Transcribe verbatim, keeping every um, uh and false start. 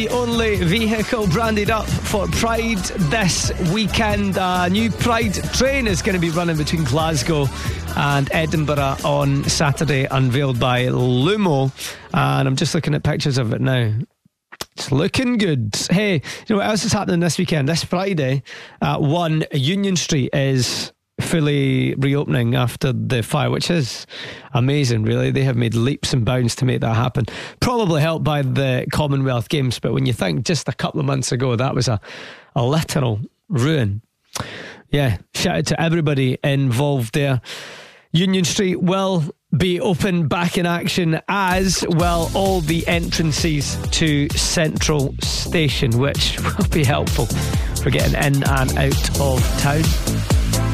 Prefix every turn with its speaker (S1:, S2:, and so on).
S1: The only vehicle branded up for Pride this weekend. A new Pride train is going to be running between Glasgow and Edinburgh on Saturday, unveiled by Lumo. And I'm just looking at pictures of it now. It's looking good. Hey, you know what else is happening this weekend? This Friday at one, Union Street is fully reopening after the fire, which is amazing, really. They have made leaps and bounds to make that happen. Probably helped by the Commonwealth Games, but when you think just a couple of months ago, that was a, a literal ruin. Yeah, shout out to everybody involved there. Union Street will be open, back in action, as will all the entrances to Central Station, which will be helpful for getting in and out of town.